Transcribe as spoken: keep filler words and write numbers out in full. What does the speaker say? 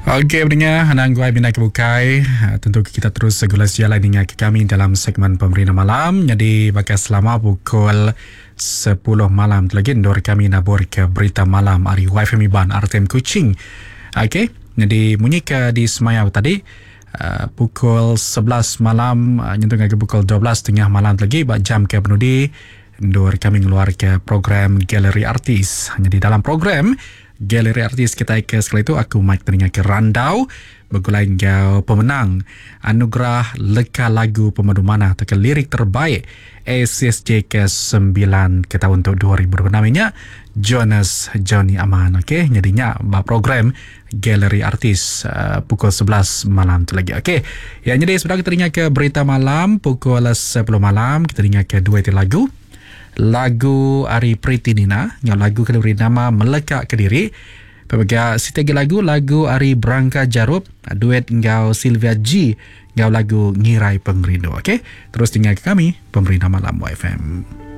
Okey, pendengar, Hanang Guai Bina Kebukai. Tentu kita terus segulas jalan dengan kami dalam segmen Pemerintah Malam. Jadi, bakal selama pukul sepuluh malam lagi, Dor kami nabur ke Berita Malam Ari Y F M Iban R T M Kuching. Okey, jadi bunyi ke di Semayau tadi, uh, pukul sebelas malam, uh, nyentuh ke pukul dua belas tengah malam lagi, bak jam ke penudi, Dor kami ngeluar ke program Galeri Artis. Jadi dalam program Galeri Artis kita ke sekali itu, aku Mike teringat ke Randau bergulai kau pemenang anugerah Leka Lagu Pemandu Mana atau lirik terbaik A C S J ke sembilan ke tahun dua ribu dua puluh enam namanya Jonas Johnny Aman. Okey, jadinya bah program Galeri Artis uh, pukul sebelas malam tu lagi. Okey, ya, jadi sudah kita teringat ke Berita Malam pukul sepuluh malam, kita teringat ke dua itu lagu lagu Ari Priti Nina, yang lagu kena beri nama Melekat Kediri. Pelbagai setiap lagu lagu Ari Branka Jarup, duet engkau Sylvia G, engkau lagu Ngirai Pengrindu. Okey, terus tinggal ke kami Pemerintah Malam Y F M.